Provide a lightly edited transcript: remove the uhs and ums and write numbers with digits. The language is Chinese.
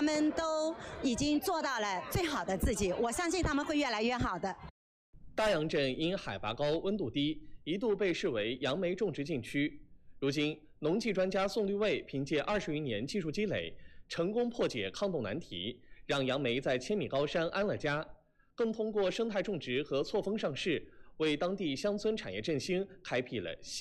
他们都已经做到了最好的自己，我相信他们会越来越好的。 大杨镇因海拔高、温度低，一度被视为杨梅种植禁区。如今，农技专家宋律卫凭借20余年技术积累，成功破解抗冻难题，让杨梅在1000米高山安了家。更通过生态种植和错峰上市，为当地乡村产业振兴开辟了新